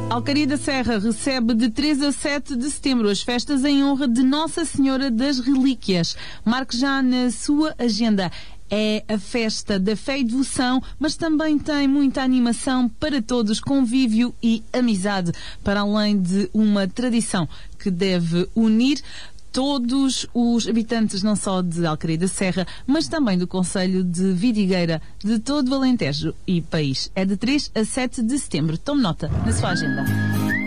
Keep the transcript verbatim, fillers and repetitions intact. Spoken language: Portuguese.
Alcaria da Serra recebe de três a sete de setembro as festas em honra de Nossa Senhora das Relíquias. Marque já na sua agenda. É a festa da fé e devoção, mas também tem muita animação para todos, convívio e amizade, para além de uma tradição que deve unir todos os habitantes, não só de Alcaria da Serra, mas também do concelho de Vidigueira, de todo o Alentejo e país. É de três a sete de setembro. Tome nota na sua agenda.